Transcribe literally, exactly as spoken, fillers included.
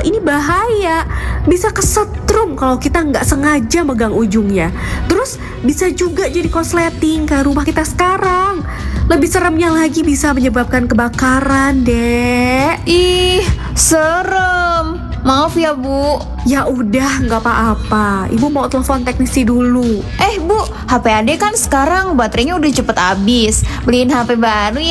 ini bahaya. Bisa kesetrum kalau kita nggak sengaja megang ujungnya. Terus bisa juga jadi korsleting kayak rumah kita sekarang. Lebih seremnya lagi bisa menyebabkan kebakaran, Dek. Ih, serem. Maaf ya, Bu. Ya udah, nggak apa-apa. Ibu mau telepon teknisi dulu. Eh, Bu, H P Ade kan sekarang baterainya udah cepet habis. Beliin H P baru ya.